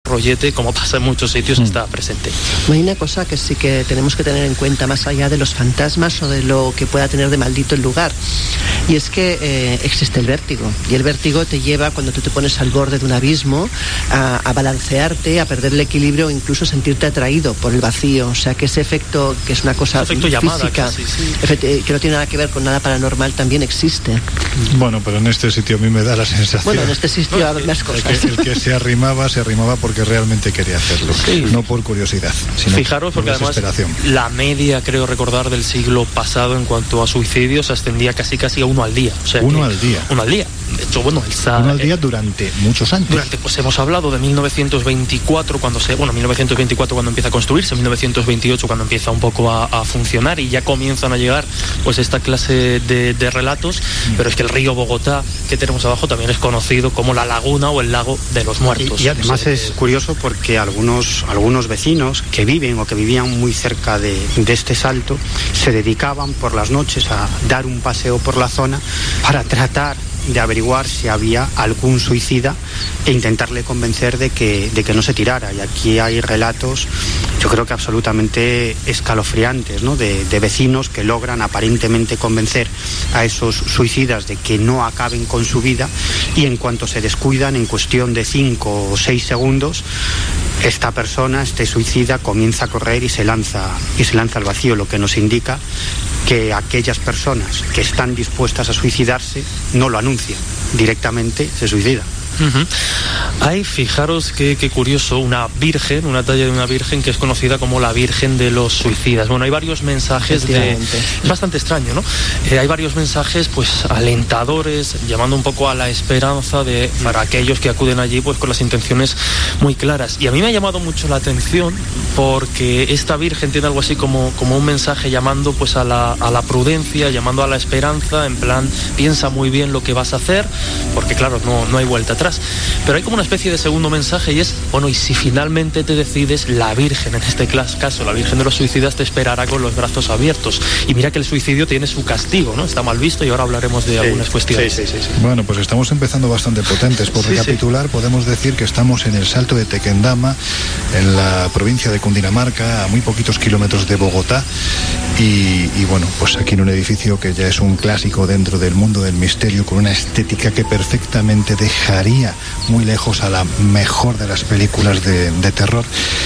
rollete, como pasa en muchos sitios, está presente. Hay una cosa que sí que tenemos que tener en cuenta, más allá de los fantasmas o de lo que pueda tener de maldito el lugar, y es que existe el vértigo, y el vértigo te lleva, cuando tú te pones al borde de un abismo, a balancearte, a perder el equilibrio o incluso sentirte atraído por el vacío. O sea, que ese efecto, que es una cosa física, llamada, casi, sí. Que no tiene nada que ver con nada paranormal, también existe. Bueno, pero en este sitio a mí me da la sensación... Bueno, en este sitio hay más cosas. El que se arrimaba porque realmente quería hacerlo, sí. No por curiosidad, sino fijaros, porque por desesperación. Además la media, creo recordar, del siglo pasado en cuanto a suicidios ascendía casi a uno al día. O sea, uno al día. De hecho, bueno, uno al día durante muchos años. Pues hemos hablado de 1924 cuando empieza a construirse, 1928 cuando empieza un poco a funcionar, y ya comienzan a llegar pues esta clase de relatos, pero es que el río Bogotá que tenemos abajo también es conocido como la laguna o el lago de los muertos. Y además es curioso porque algunos vecinos que viven o que vivían muy cerca de este salto se dedicaban por las noches a dar un paseo por la zona para tratar de averiguar si había algún suicida e intentarle convencer de que no se tirara. Y aquí hay relatos, yo creo que absolutamente escalofriantes, ¿no? De vecinos que logran aparentemente convencer a esos suicidas de que no acaben con su vida, y en cuanto se descuidan, en cuestión de 5 o 6 segundos, esta persona, este suicida, comienza a correr y se lanza al vacío, lo que nos indica que aquellas personas que están dispuestas a suicidarse no lo anuncian, directamente se suicida. Hay, fijaros qué curioso, una talla de una virgen que es conocida como la Virgen de los Suicidas. Bueno, hay varios mensajes es bastante extraño, ¿no? Hay varios mensajes pues alentadores, llamando un poco a la esperanza para aquellos que acuden allí pues con las intenciones muy claras. Y a mí me ha llamado mucho la atención porque esta virgen tiene algo así como un mensaje llamando pues a la prudencia, llamando a la esperanza, en plan, piensa muy bien lo que vas a hacer, porque claro, no hay vuelta atrás. Pero hay como una especie de segundo mensaje, y es, bueno, y si finalmente te decides, la Virgen, en este caso, la Virgen de los Suicidas, te esperará con los brazos abiertos. Y mira que el suicidio tiene su castigo, ¿no? Está mal visto, y ahora hablaremos de algunas cuestiones. Sí. Bueno, pues estamos empezando bastante potentes. Por recapitular, podemos decir que estamos en el Salto de Tequendama, en la provincia de Cundinamarca, a muy poquitos kilómetros de Bogotá. Y bueno, pues aquí en un edificio que ya es un clásico dentro del mundo del misterio, con una estética que perfectamente dejaría muy lejos a la mejor de las películas de terror,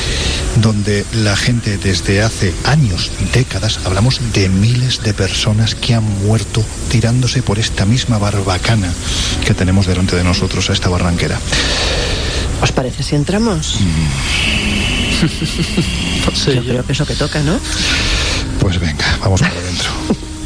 donde la gente desde hace años, décadas, hablamos de miles de personas que han muerto tirándose por esta misma barbacana que tenemos delante de nosotros, a esta barranquera. ¿Os parece si entramos? No sé, yo creo que eso que toca, ¿no? Pues venga, vamos para adentro.